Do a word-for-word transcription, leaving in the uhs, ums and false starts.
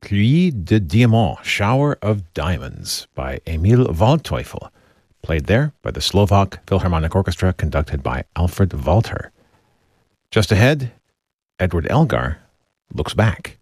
Pluie de Diamants, Shower of Diamonds by Emil Waldteufel, played there by the Slovak Philharmonic Orchestra conducted by Alfred Walter. Just ahead, Edward Elgar looks back.